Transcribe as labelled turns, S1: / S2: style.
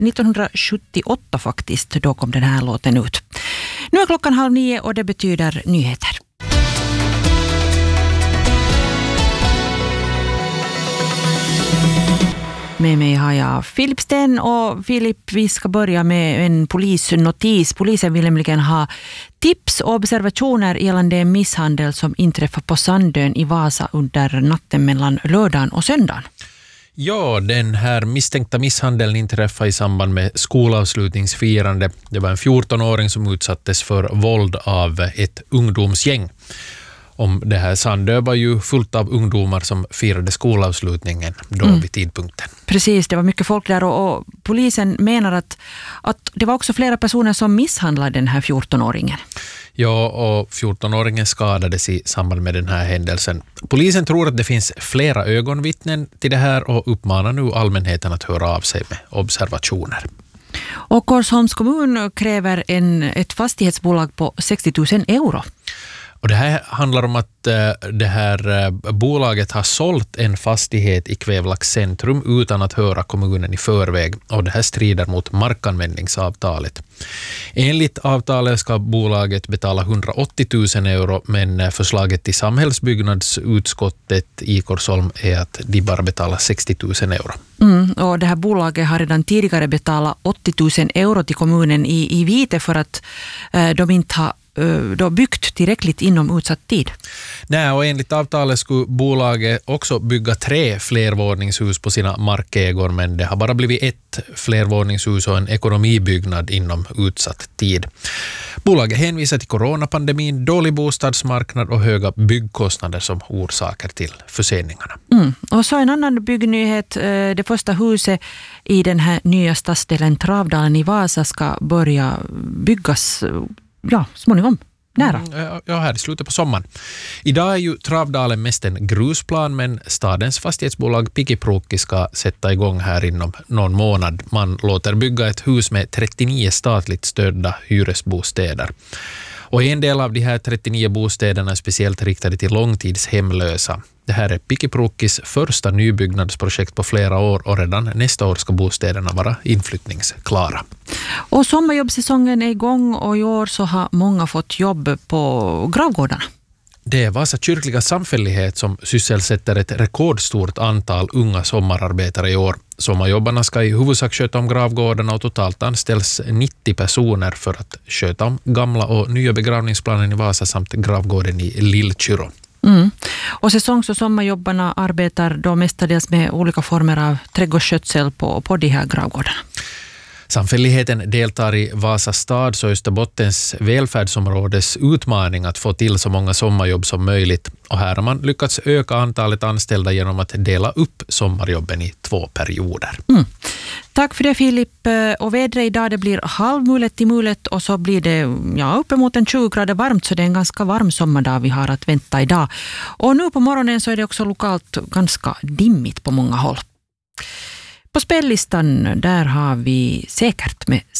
S1: 1978 faktiskt, då kom den här låten ut. Nu är klockan 8:30 och det betyder nyheter. Med mig har jag Filip Sten och Filip, vi ska börja med en polisnotis. Polisen vill nämligen ha tips och observationer gällande en misshandel som inträffade på Sandön i Vasa under natten mellan lördagen och söndagen.
S2: Ja, den här misstänkta misshandeln inträffade i samband med skolavslutningsfirande. Det var en 14-åring som utsattes för våld av ett ungdomsgäng. Om det här Sandö var ju fullt av ungdomar som firade skolavslutningen då vid tidpunkten.
S1: Precis, det var mycket folk där och polisen menar att det var också flera personer som misshandlade den här 14-åringen.
S2: Ja, och 14-åringen skadades i samband med den här händelsen. Polisen tror att det finns flera ögonvittnen till det här och uppmanar nu allmänheten att höra av sig med observationer.
S1: Och Korsholms kommun kräver ett fastighetsbolag på 60 000 euro.
S2: Och det här handlar om att det här bolaget har sålt en fastighet i Kvävlax centrum utan att höra kommunen i förväg. Och det här strider mot markanvändningsavtalet. Enligt avtalet ska bolaget betala 180 000 euro, men förslaget till samhällsbyggnadsutskottet i Korsholm är att de bara betalar 60 000 euro.
S1: Och det här bolaget har redan tidigare betalat 80 000 euro till kommunen i vite för att de inte har byggt tillräckligt inom utsatt tid.
S2: Nej, och enligt avtalet skulle bolaget också bygga 3 flervåningshus på sina markägor, men det har bara blivit ett flervåningshus och en ekonomibyggnad inom utsatt tid. Bolaget hänvisar till coronapandemin, dålig bostadsmarknad och höga byggkostnader som orsaker till förseningarna.
S1: Och så en annan byggnyhet. Det första huset i den här nya stadsdelen Travdalen i Vasa ska börja byggas småningom. Nära.
S2: Ja, här i slutet på sommaren. Idag är ju Travdalen mest en grusplan, men stadens fastighetsbolag Pikiprukki ska sätta igång här inom någon månad. Man låter bygga ett hus med 39 statligt stödda hyresbostäder. Och en del av de här 39 bostäderna är speciellt riktade till långtidshemlösa. Det här är Pikiprukis första nybyggnadsprojekt på flera år och redan nästa år ska bostäderna vara inflyttningsklara.
S1: Och sommarjobbsäsongen är igång och i år så har många fått jobb på gravgårdarna.
S2: Det är Vasa kyrkliga samfällighet som sysselsätter ett rekordstort antal unga sommararbetare i år. Sommarjobbarna ska i huvudsak sköta om gravgårdarna och totalt anställs 90 personer för att sköta om gamla och nya begravningsplanen i Vasa samt gravgården i Lillkyrå.
S1: Och säsongs- och sommarjobbarna arbetar då mestadels med olika former av trädgårdsskötsel på de här gravgårdarna.
S2: Samfälligheten deltar i Vasa stads och Österbottens välfärdsområdes utmaning att få till så många sommarjobb som möjligt. Och här har man lyckats öka antalet anställda genom att dela upp sommarjobben i 2 perioder.
S1: Tack för det Filip. Och vädret idag det blir halvmulet till mulet och så blir det uppemot en 20 grader varmt, så det är en ganska varm sommardag vi har att vänta idag. Och nu på morgonen så är det också lokalt ganska dimmigt på många håll. På spellistan där har vi Säkert med